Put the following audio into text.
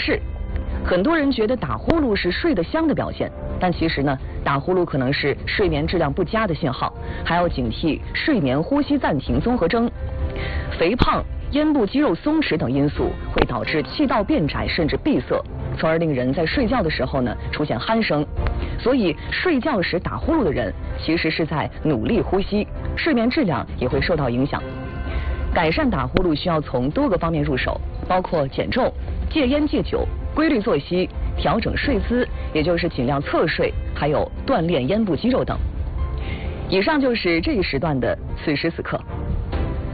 是。很多人觉得打呼噜是睡得香的表现，但其实呢，打呼噜可能是睡眠质量不佳的信号，还要警惕睡眠呼吸暂停综合征。肥胖、咽部肌肉松弛等因素会导致气道变窄甚至闭塞，从而令人在睡觉的时候呢出现鼾声。所以睡觉时打呼噜的人其实是在努力呼吸，睡眠质量也会受到影响。改善打呼噜需要从多个方面入手，包括减重、戒烟戒酒、规律作息、调整睡姿，也就是尽量侧睡，还有锻炼咽部肌肉等。以上就是这一时段的此时此刻。